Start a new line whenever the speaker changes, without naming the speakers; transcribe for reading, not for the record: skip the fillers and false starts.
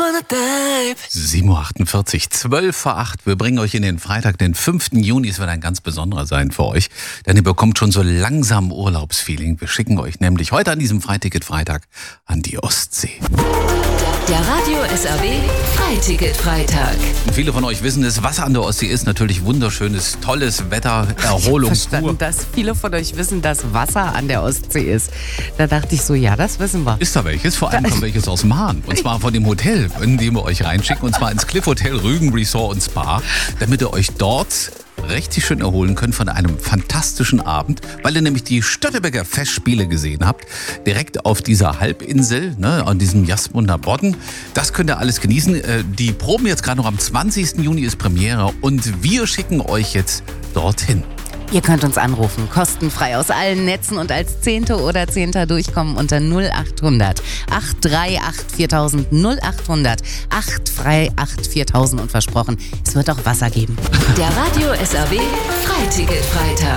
7.48 Uhr, 12 vor 8. Wir bringen euch in den Freitag, den 5. Juni. Es wird ein ganz besonderer sein für euch, denn ihr bekommt schon so langsam Urlaubsfeeling. Wir schicken euch nämlich heute an diesem Freiticket-Freitag an die Ostsee.
Der Radio SRW Freiticket-Freitag.
Und viele von euch wissen es, Wasser an der Ostsee ist natürlich wunderschönes, tolles Wetter, Erholung
Ich habe verstanden, dass viele von euch wissen, dass Wasser an der Ostsee ist. Da dachte ich so, ja, das wissen wir.
Ist da welches? Vor allem kommt welches aus dem Hahn. Und zwar von dem Hotel, in dem wir euch reinschicken. Und zwar ins Cliff Hotel Rügen Resort und Spa, damit ihr euch dort richtig schön erholen könnt von einem fantastischen Abend, weil ihr nämlich die Störtebeker Festspiele gesehen habt, direkt auf dieser Halbinsel, an diesem Jasmunder Bodden. Das könnt ihr alles genießen. Die proben jetzt gerade noch am 20. Juni ist Premiere und wir schicken euch jetzt dorthin.
Ihr könnt uns anrufen, kostenfrei aus allen Netzen und als Zehnte oder Zehnter durchkommen unter 0800 838 4000 0800 838 4000 und versprochen, es wird auch Wasser geben.
Der Radio SRW Freiticket-Freitag.